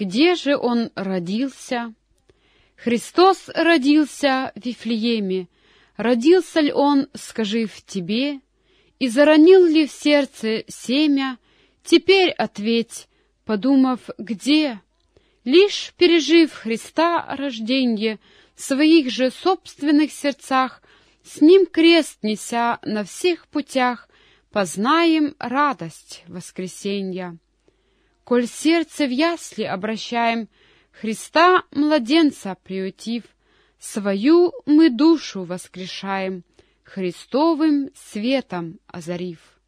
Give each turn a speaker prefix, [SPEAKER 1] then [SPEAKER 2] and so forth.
[SPEAKER 1] Где же он родился? Христос родился в Вифлееме. Родился ли он, скажи, в тебе? И заронил ли в сердце семя? Теперь ответь, подумав, где? Лишь пережив Христа рожденье в своих же собственных сердцах, с Ним крест неся на всех путях, познаем радость воскресенья. Коль сердце в ясли обращаем, Христа младенца приютив, свою мы душу воскрешаем, Христовым светом озарив.